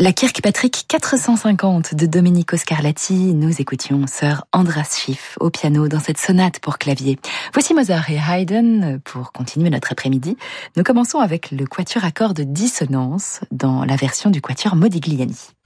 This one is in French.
La Kirkpatrick 450 de Domenico Scarlatti, nous écoutions Sir Andras Schiff au piano dans cette sonate pour clavier. Voici Mozart et Haydn pour continuer notre après-midi. Nous commençons avec le quatuor à cordes dissonance dans la version du quatuor Modigliani.